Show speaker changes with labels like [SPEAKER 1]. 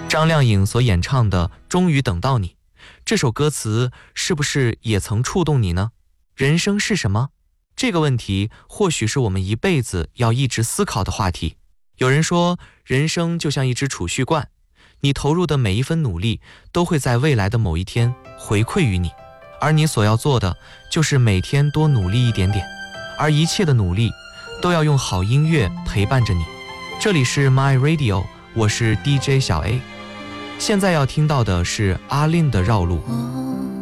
[SPEAKER 1] 张靓颖所演唱的《终于等到你》，这首歌词是不是也曾触动你呢？人生是什么？这个问题或许是我们一辈子要一直思考的话题。有人说，人生就像一只储蓄罐，你投入的每一分努力都会在未来的某一天回馈于你，而你所要做的就是每天多努力一点点，而一切的努力都要用好音乐陪伴着你。这里是 My Radio， 我是 DJ 小 A。现在要听到的是阿令的绕路。